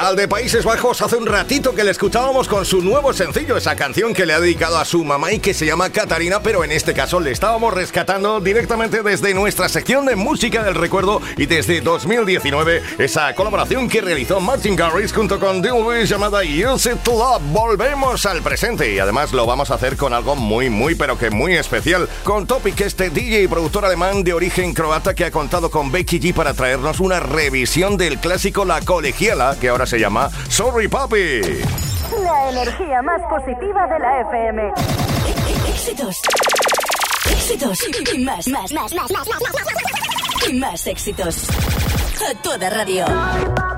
al de Países Bajos. Hace un ratito que le escuchábamos con su nuevo sencillo, esa canción que le ha dedicado a su mamá y que se llama Catarina, pero en este caso le estábamos rescatando directamente desde nuestra sección de música del recuerdo y desde 2019, esa colaboración que realizó Martin Garrix junto con Dean Lewis llamada Use It to Love. Volvemos al presente y además lo vamos a hacer con algo muy pero que muy especial, con Topic, este DJ y productor alemán de origen croata que ha contado con Becky G para traernos una revisión del clásico La Colegiala, que ahora se llama Sorry Papi. La energía más positiva de la FM. Éxitos. Éxitos. Y más. Y más éxitos. A toda radio.